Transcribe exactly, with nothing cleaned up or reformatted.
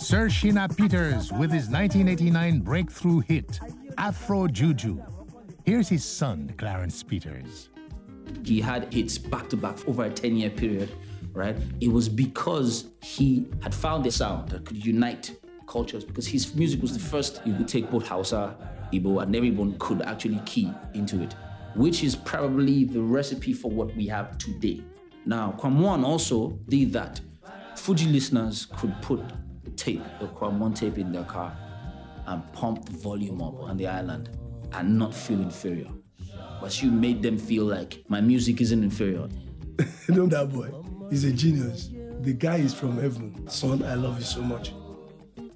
Sir Shina Peters with his nineteen eighty-nine breakthrough hit, Afro Juju. Here's his son, Clarence Peters. He had hits back-to-back over a ten-year period, right? It was because he had found a sound that could unite cultures, because his music was the first you could take both Hausa, Igbo, and everyone could actually key into it, which is probably the recipe for what we have today. Now, Kwamwan also did that. Fuji listeners could put the tape, the Kwamwan tape in their car and pump the volume up on the island and not feel inferior. But you made them feel like my music isn't inferior. You know that boy, he's a genius. The guy is from heaven. Son, I love you so much.